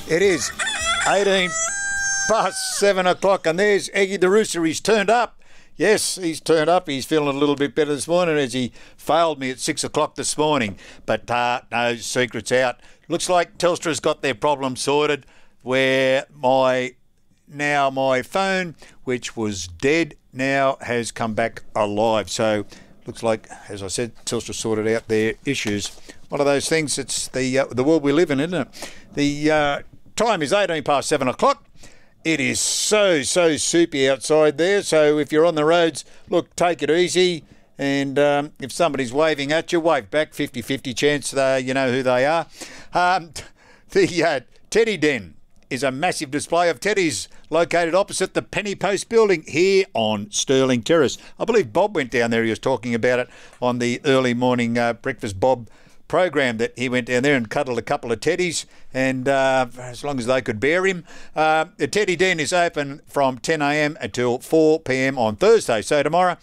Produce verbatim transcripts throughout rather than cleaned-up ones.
It is eighteen past seven o'clock, and there's Eggy the Rooster. He's turned up. Yes, he's turned up. He's feeling a little bit better this morning as he failed me at six o'clock this morning. But uh, no secrets out. Looks like Telstra's got their problem sorted where my now my phone, which was dead, now has come back alive. So looks like, as I said, Telstra sorted out their issues. One of those things, it's the uh, the world we live in, isn't it? The uh, time is eighteen past seven o'clock. It is so, so soupy outside there. So if you're on the roads, look, take it easy. And um, if somebody's waving at you, wave back. fifty-fifty chance uh, you know who they are. Um, the uh, Teddy Den is a massive display of teddies located opposite the Penny Post building here on Stirling Terrace. I believe Bob went down there. He was talking about it on the early morning uh, breakfast Bob program, that he went down there and cuddled a couple of teddies, and uh, as long as they could bear him. Uh, the Teddy Den is open from ten a.m. until four p.m. on Thursday, so tomorrow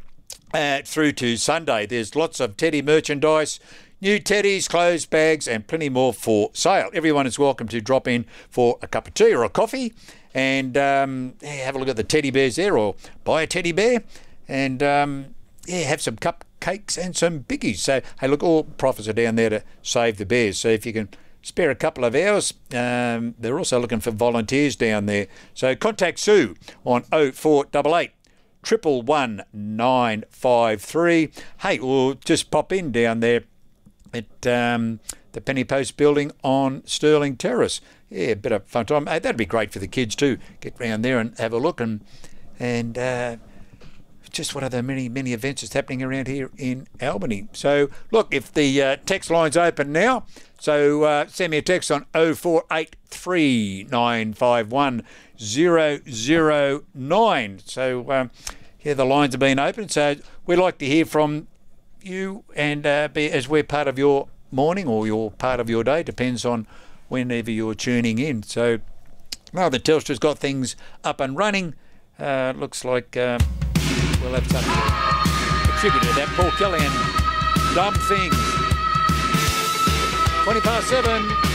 uh, through to Sunday. There's lots of teddy merchandise, new teddies, clothes, bags, and plenty more for sale. Everyone is welcome to drop in for a cup of tea or a coffee and um, yeah, have a look at the teddy bears there, or buy a teddy bear and um, yeah, have some cupcakes and some biggies. So, hey, look, all profits are down there to save the bears. So if you can spare a couple of hours, um, they're also looking for volunteers down there. So contact Sue on oh four eight eight, one one one, nine five three. Hey, or just pop in down there at um, the Penny Post building on Stirling Terrace. Yeah, a bit of fun time. Hey, that'd be great for the kids too. Get round there and have a look, and and uh, just one of the many, many events that's happening around here in Albany. So, look, if the uh, text line's open now, so uh, send me a text on oh four eight three, nine five one, zero zero nine. So, um, yeah, the lines have been open. So we'd like to hear from you, and uh, be, as we're part of your morning or your part of your day, depends on whenever you're tuning in. So now that Telstra's got things up and running, uh, looks like uh, we'll have something contributed to that. Paul Kelly and Dumb Things. twenty past seven.